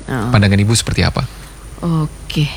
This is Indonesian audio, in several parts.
Pandangan Ibu seperti apa? Oke.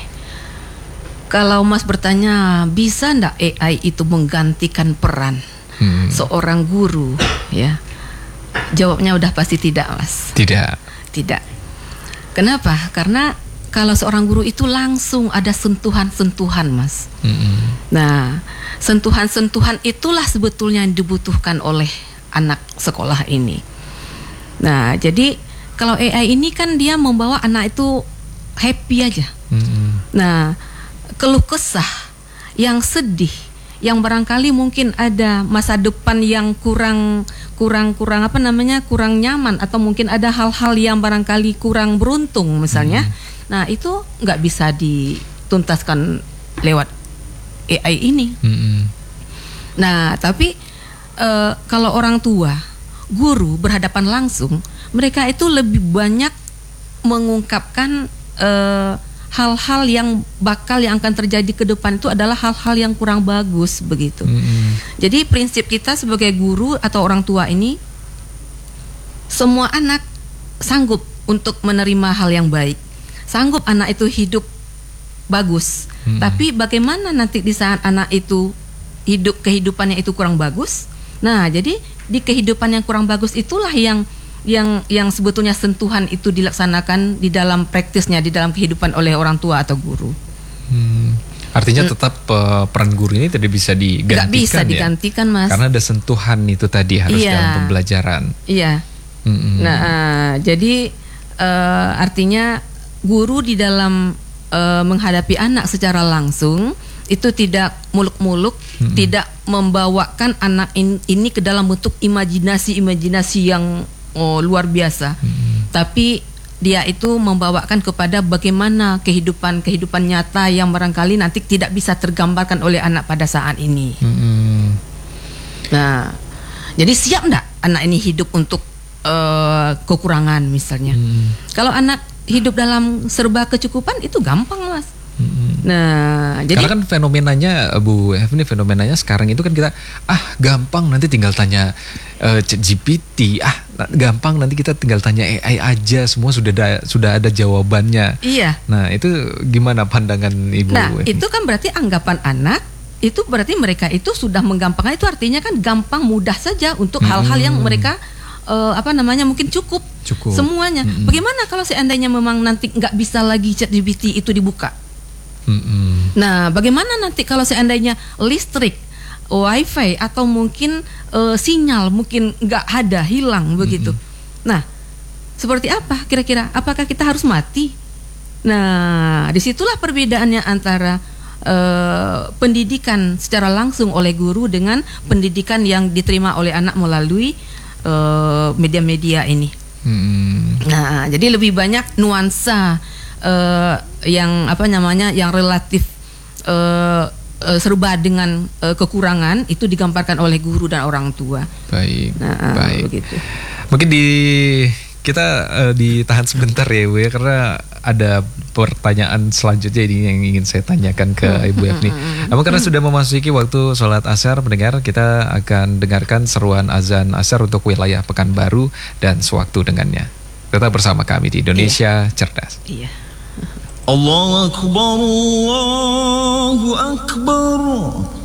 Kalau Mas bertanya, bisa enggak AI itu menggantikan peran seorang guru, ya? Jawabnya udah pasti tidak, Mas. Tidak. Kenapa? Karena kalau seorang guru itu langsung ada sentuhan-sentuhan, Mas. Nah, sentuhan-sentuhan itulah sebetulnya yang dibutuhkan oleh anak sekolah ini. Nah, jadi kalau AI ini kan dia membawa anak itu happy aja. Nah, keluh kesah, yang sedih, yang barangkali mungkin ada masa depan yang kurang nyaman, atau mungkin ada hal-hal yang barangkali kurang beruntung misalnya. Nah, itu nggak bisa dituntaskan lewat AI ini. Nah, tapi kalau orang tua, guru berhadapan langsung, mereka itu lebih banyak mengungkapkan hal-hal yang akan terjadi ke depan itu adalah hal-hal yang kurang bagus begitu. Jadi prinsip kita sebagai guru atau orang tua ini, semua anak sanggup untuk menerima hal yang baik, sanggup anak itu hidup bagus. Tapi bagaimana nanti di saat anak itu hidup kehidupannya itu kurang bagus? Nah, jadi di kehidupan yang kurang bagus itulah yang sebetulnya sentuhan itu dilaksanakan di dalam praktisnya, di dalam kehidupan oleh orang tua atau guru. Artinya tetap peran guru ini tidak bisa digantikan. Tidak bisa digantikan, Mas. Karena ada sentuhan itu tadi harus dalam pembelajaran. Iya. Nah, jadi artinya guru di dalam menghadapi anak secara langsung itu tidak muluk-muluk, tidak membawakan anak ini ke dalam bentuk imajinasi yang luar biasa. Tapi dia itu membawakan kepada bagaimana kehidupan nyata yang barangkali nanti tidak bisa tergambarkan oleh anak pada saat ini. Nah, jadi siap enggak anak ini hidup untuk kekurangan misalnya. Kalau anak hidup dalam serba kecukupan itu gampang, Mas. Nah, jadi karena kan fenomenanya Bu Hefni, fenomenanya sekarang itu kan kita gampang nanti tinggal tanya ChatGPT, gampang nanti kita tinggal tanya AI aja, semua sudah ada jawabannya. Iya. Nah, itu gimana pandangan Ibu? Nah, itu kan berarti anggapan anak itu berarti mereka itu sudah menggampangkan, itu artinya kan gampang, mudah saja untuk hal-hal yang mereka mungkin cukup semuanya. Bagaimana kalau seandainya memang nanti nggak bisa lagi ChatGPT itu dibuka? Nah, bagaimana nanti kalau seandainya listrik, wifi atau mungkin sinyal mungkin nggak ada, hilang begitu? Nah, seperti apa kira-kira? Apakah kita harus mati? Nah, disitulah perbedaannya antara pendidikan secara langsung oleh guru dengan pendidikan yang diterima oleh anak melalui media-media ini. Nah, jadi lebih banyak nuansa yang relatif serba dengan kekurangan itu digambarkan oleh guru dan orang tua. Baik. Begitu. Mungkin kita ditahan sebentar ya, Ibu ya, karena ada pertanyaan selanjutnya ini yang ingin saya tanyakan ke Ibu Hefni. Namun karena sudah memasuki waktu sholat asar, pendengar, kita akan dengarkan seruan azan asar untuk wilayah Pekanbaru dan sewaktu dengannya. Tetap bersama kami di Indonesia Cerdas. Iya. Allahu Akbar, Allahu Akbar.